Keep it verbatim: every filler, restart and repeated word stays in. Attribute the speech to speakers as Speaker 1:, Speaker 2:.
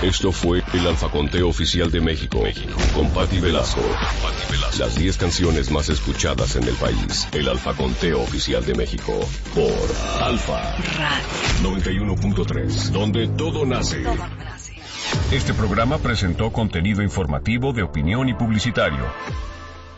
Speaker 1: Esto fue el Alfaconteo Oficial de México, México con Patti Velasco. Las diez canciones más escuchadas en el país. El Alfaconteo Oficial de México por Alfa Radio noventa y uno punto tres, donde todo nace. Este programa presentó contenido informativo de opinión y publicitario.